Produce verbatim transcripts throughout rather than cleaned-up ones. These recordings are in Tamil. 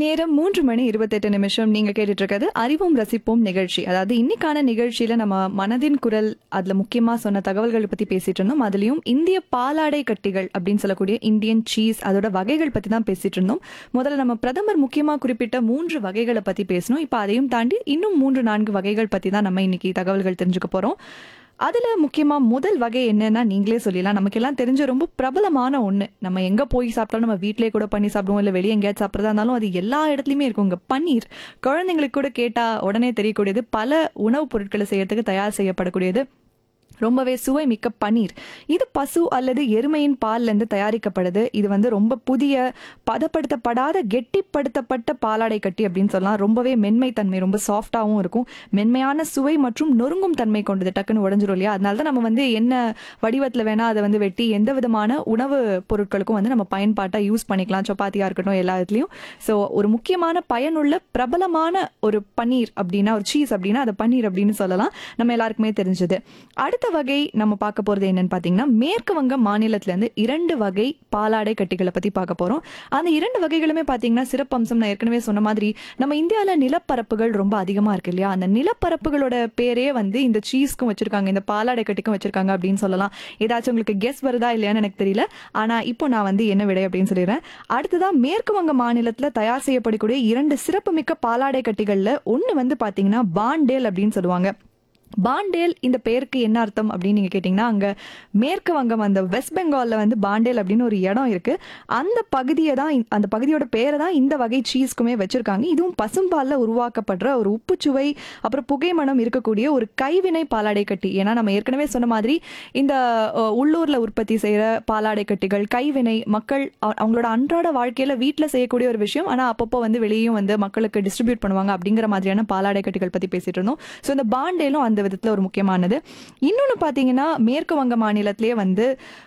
நேரம் மூன்று மணி இருபத்தெட்டு நிமிஷம். நீங்க கேட்டுட்டு இருக்கிறது அறிவோம் ரசிப்போம் நிகழ்ச்சி. அதாவது இன்னைக்கான நிகழ்ச்சியில நம்ம மனதின் குரல் அதுல முக்கியமா சொன்ன தகவல்களை பத்தி பேசிட்டு இருந்தோம். அதுலயும் இந்திய பாலாடை கட்டிகள் அப்படின்னு சொல்லக்கூடிய இந்தியன் சீஸ் அதோட வகைகள் பத்தி தான் பேசிட்டு இருந்தோம். முதல்ல நம்ம பிரதமர் முக்கியமா குறிப்பிட்ட மூன்று வகைகளை பத்தி பேசணும். இப்ப அதையும் தாண்டி இன்னும் மூன்று நான்கு வகைகள் பத்தி தான் நம்ம இன்னைக்கு தகவல்கள் தெரிஞ்சுக்க போறோம். அதுல முக்கியமா முதல் வகை என்னன்னா நீங்களே சொல்லலாம். நமக்கு எல்லாம் தெரிஞ்ச ரொம்ப பிரபலமான ஒண்ணு. நம்ம எங்க போய் சாப்பிட்டாலும் நம்ம வீட்டிலேயே கூட பண்ணி சாப்பிடுவோம், இல்ல வெளியே எங்கேயாச்சும் சாப்பிட்றதா இருந்தாலும் அது எல்லா இடத்துலயுமே இருக்கும். இங்க பன்னீர் குழந்தைங்களுக்கு கூட கேட்டா உடனே தெரியக்கூடியது. பல உணவுப் பொருட்களை செய்யறதுக்கு தயார் செய்யப்படக்கூடியது. ரொம்பவே சுவை மிக்க பன்னீர். இது பசு அல்லது எருமையின் பால்ல இருந்து தயாரிக்கப்படுது. இது வந்து ரொம்ப புதிய பதப்படுத்தப்படாத கெட்டிப்படுத்தப்பட்ட பாலாடை கட்டி அப்படின்னு சொல்லலாம். ரொம்பவே மென்மை தன்மை, ரொம்ப சாஃப்டாகவும் இருக்கும். மென்மையான சுவை மற்றும் நொறுங்கும் தன்மை கொண்டது. டக்குன்னு உடஞ்சிரும் இல்லையா? அதனால தான் நம்ம வந்து என்ன வடிவத்தில் வேணா அதை வந்து வெட்டி எந்த விதமான உணவு பொருட்களுக்கும் வந்து நம்ம பயன்பாட்டை யூஸ் பண்ணிக்கலாம். சப்பாத்தியா இருக்கட்டும், எல்லா இடத்துலையும். ஸோ ஒரு முக்கியமான பயனுள்ள பிரபலமான ஒரு பன்னீர் அப்படின்னா, ஒரு சீஸ் அப்படின்னா அதை பன்னீர் அப்படின்னு சொல்லலாம். நம்ம எல்லாருக்குமே தெரிஞ்சது. அடுத்த வகை நம்ம பார்க்க போறது என்னன்னு பாத்தீங்கன்னா, மேற்கு வங்க மாநிலத்துல இருந்து இரண்டு வகை பாலாடை கட்டிகளை பத்தி பார்க்க போறோம். அந்த இரண்டு வகைகளுமே பாத்தீங்கன்னா சிறப்பம்சம் நான் ஏற்கனவே சொன்ன மாதிரி நம்ம இந்தியாவில நிலப்பரப்புகள் ரொம்ப அதிகமா இருக்கு இல்லையா? அந்த நிலப்பரப்புகளோட பேரே வந்து இந்த சீஸ்க்கும் வச்சிருக்காங்க, இந்த பாலாடை கட்டிக்கும் வச்சிருக்காங்க அப்படின்னு சொல்லலாம். ஏதாச்சும் உங்களுக்கு கெஸ் வருதா இல்லையான்னு எனக்கு தெரியல. ஆனா இப்போ நான் வந்து என்ன விடை அப்படின்னு சொல்லிடுறேன். அடுத்ததான் மேற்கு வங்க மாநிலத்துல தயார் செய்யப்படக்கூடிய இரண்டு சிறப்புமிக்க பாலாடை கட்டிகள்ல ஒன்னு வந்து பாத்தீங்கன்னா பாண்டேல் அப்படின்னு சொல்லுவாங்க. பாண்டேல் இந்த பெயருக்கு என்ன அர்த்தம் அப்படின்னு நீங்க கேட்டீங்கன்னா, அங்க மேற்கு வங்கம் அந்த வெஸ்ட் பெங்கால்ல வந்து பாண்டேல் அப்படின்னு ஒரு இடம் இருக்கு. அந்த பகுதியை தான், அந்த பகுதியோட பேரை தான் இந்த வகை சீஸ்க்குமே வச்சிருக்காங்க. இதுவும் பசும்பால்ல உருவாக்கப்படுற ஒரு உப்புச்சுவை அப்புறம் புகை மணம் இருக்கக்கூடிய ஒரு கைவினை பாலாடை கட்டி. ஏன்னா நம்ம ஏற்கனவே சொன்ன மாதிரி இந்த உள்ளூர்ல உற்பத்தி செய்யற பாலாடை கட்டிகள் கைவினை, மக்கள் அவங்களோட அன்றாட வாழ்க்கையில வீட்டுல செய்யக்கூடிய ஒரு விஷயம். ஆனா அப்பப்போ வந்து வெளியும் வந்து மக்களுக்கு டிஸ்ட்ரிபியூட் பண்ணுவாங்க அப்படிங்கிற மாதிரியான பாலாடை கட்டிகள் பத்தி பேசிட்டு இருந்தோம். ஸோ இந்த பாண்டேலும் அந்த விதத்துல ஒரு முக்கியமானது. இன்னொன்னு பாத்தீங்கன்னா, மேற்கு வங்க மாநிலத்திலேயே வந்து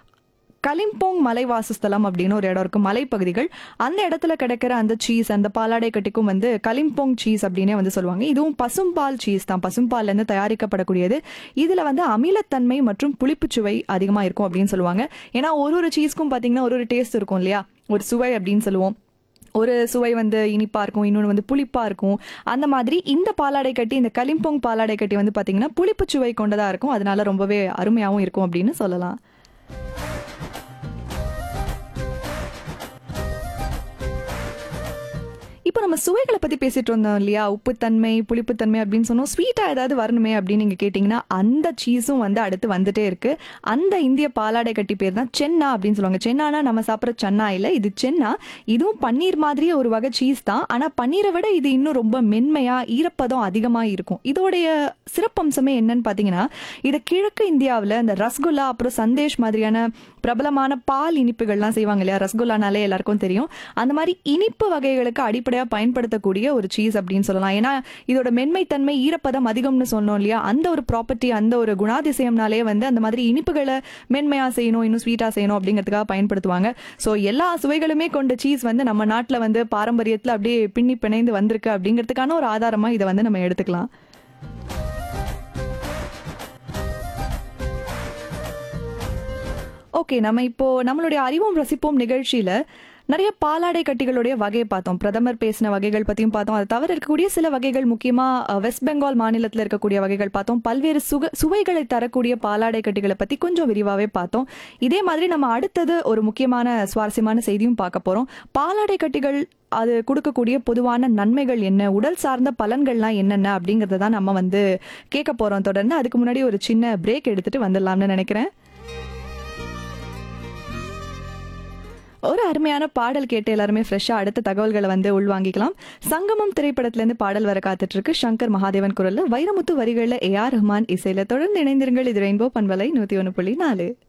கலிம்போங் மலைவாசஸ்தலம் அப்படின்னு ஒரு இடம் இருக்கு, மலைப்பகுதிகள். அந்த இடத்துல கிடைக்கிற அந்த சீஸ், அந்த பாலாடை கட்டிக்கும் வந்து கலிம்போங் சீஸ் அப்படின்னே வந்து சொல்லுவாங்க. இதுவும் பசும்பால் சீஸ் தான், பசும்பால்ல இருந்து தயாரிக்கப்படக்கூடியது. இதுல வந்து அமிலத்தன்மை மற்றும் புளிப்புச்சுவை அதிகமா இருக்கும் அப்படின்னு சொல்லுவாங்க. ஏன்னா ஒரு ஒரு சீஸ்க்கும் பாத்தீங்கன்னா ஒரு ஒரு டேஸ்ட் இருக்கும் இல்லையா? ஒரு சுவை அப்படின்னு சொல்லுவோம். ஒரு சுவை வந்து இனிப்பா இருக்கும், இன்னொன்று வந்து புளிப்பா இருக்கும். அந்த மாதிரி இந்த பாலாடை கட்டி, இந்த கலிம்போங் பாலாடை கட்டி வந்து பாத்தீங்கன்னா புளிப்பு சுவை கொண்டதா இருக்கும். அதனால ரொம்பவே அருமையாகவும் இருக்கும் அப்படின்னு சொல்லலாம். இப்போ நம்ம சுவைகளை பத்தி பேசிட்டு இருந்தோம் இல்லையா? உப்புத்தன்மை, புளிப்புத்தன்மை அப்படின்னு சொன்னோம். ஸ்வீட்டா ஏதாவது வரணுமே அப்படின்னு நீங்க கேட்டீங்கன்னா, அந்த சீஸும் வந்து அடுத்து வந்துட்டே இருக்கு. அந்த இந்திய பாலாடை கட்டி பேர் தான் சென்னா அப்படின்னு சொல்லுவாங்க. சென்னானா நம்ம சாப்பிட்ற சன்னா இல்ல, இது சென்னா. இதுவும் பன்னீர் மாதிரியே ஒரு வகை சீஸ் தான். ஆனா பன்னீரை விட இது இன்னும் ரொம்ப மென்மையா, ஈரப்பதம் அதிகமா இருக்கும். இதோடைய சிறப்பம்சமே என்னன்னு பாத்தீங்கன்னா, இது கிழக்கு இந்தியாவில் இந்த ரசகுல்லா அப்புறம் சந்தேஷ் மாதிரியான பிரபலமான பால் இனிப்புகள்லாம் செய்வாங்க இல்லையா? ரசகுல்லானாலே எல்லாருக்கும் தெரியும். அந்த மாதிரி இனிப்பு வகைகளுக்கு அடிப்படையா பயன்படுத்தக்கூடிய ஒரு சீஸ் அப்படின்னு சொல்லலாம். ஏன்னா இதோட மென்மைத்தன்மை, ஈரப்பதம் அதிகம்னு சொன்னோம் இல்லையா? அந்த ஒரு ப்ராப்பர்ட்டி, அந்த ஒரு குணாதிசயம்னாலே வந்து அந்த மாதிரி இனிப்புகளை மென்மையா செய்யணும், இன்னும் ஸ்வீட்டா செய்யணும் அப்படிங்கிறதுக்காக பயன்படுத்துவாங்க. ஸோ எல்லா சுவைகளுமே கொண்ட சீஸ் வந்து நம்ம நாட்டில் வந்து பாரம்பரியத்தில் அப்படியே பின்னி பிணைந்து வந்திருக்கு அப்படிங்கிறதுக்கான ஒரு ஆதாரமா இதை வந்து நம்ம எடுத்துக்கலாம். ஓகே, நம்ம இப்போ நம்மளுடைய அறிவோம் ரசிப்போம் நிகழ்ச்சியில நிறைய பாலாடை கட்டிகளுடைய வகையை பார்த்தோம். பிரதமர் பேசின வகைகள் பத்தியும் பார்த்தோம். அது தவிர இருக்கக்கூடிய சில வகைகள், முக்கியமா வெஸ்ட் பெங்கால் மாநிலத்தில் இருக்கக்கூடிய வகைகள் பார்த்தோம். பல்வேறு சுக சுவைகளை தரக்கூடிய பாலாடை கட்டிகளை பத்தி கொஞ்சம் விரிவாகவே பார்த்தோம். இதே மாதிரி நம்ம அடுத்தது ஒரு முக்கியமான சுவாரஸ்யமான செய்தியும் பார்க்க போறோம். பாலாடை கட்டிகள் அது கொடுக்கக்கூடிய பொதுவான நன்மைகள் என்ன, உடல் சார்ந்த பலன்கள்லாம் என்னென்ன அப்படிங்கறத தான் நம்ம வந்து கேட்க போறோம் தொடர்ந்து. அதுக்கு முன்னாடி ஒரு சின்ன பிரேக் எடுத்துட்டு வந்துடலாம்னு நினைக்கிறேன். ஒரு அருமையான பாடல் கேட்டு எல்லாருமே ஃப்ரெஷ்ஷா அடுத்த தகவல்களை வந்து உள்வாங்கிக்கலாம். சங்கமம் திரைப்படத்துல இருந்து பாடல் வர காத்துட்டு இருக்கு. சங்கர் மகாதேவன் குரல்ல, வைரமுத்து வரிகள்ல ஏ ஆர் ரஹ்மான் இசையில. தொடர்ந்து இணைந்திருங்கள். இது ரெயின்போ பண்பலை நூத்தி ஒன்று புள்ளி நாலு.